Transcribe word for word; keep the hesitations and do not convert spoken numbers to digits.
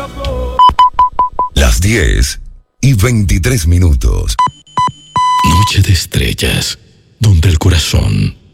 Las diez y veintitrés minutos. Noche de estrellas, donde el corazón